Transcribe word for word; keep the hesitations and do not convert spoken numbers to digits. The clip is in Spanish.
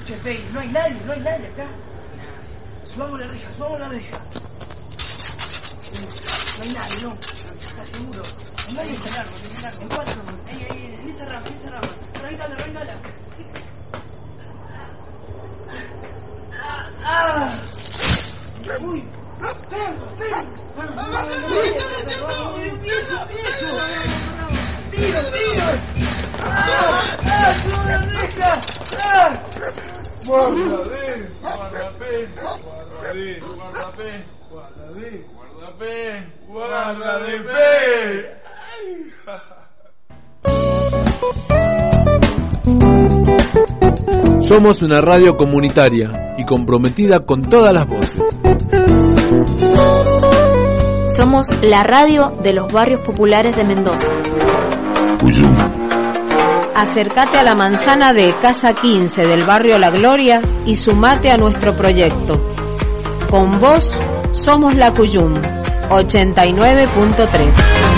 Che, Pei, no hay nadie, no hay nadie acá. Subamos la reja, subamos la reja. No hay nadie, no. ¿Estás seguro? No hay nadie. En el árbol, en el árbol. ¿En cuál árbol? Ahí, ahí, en esa rama, en esa rama. Arrancala, arrancala. ¡Ah! ¡Uy! ¡Perro, perro! ¡Tíos, tíos! ¡Ah! ¡Ah! ¡Subo la reja! ¡Ah! Guardadé, guardapé, guardadé, guardapé, guardadé, guardapé, guardadé. Somos una radio comunitaria y comprometida con todas las voces. Somos la radio de los barrios populares de Mendoza. Cuyum. Acércate a la manzana de Casa quince del barrio La Gloria y sumate a nuestro proyecto. Con vos somos la Cuyum ochenta y nueve punto tres.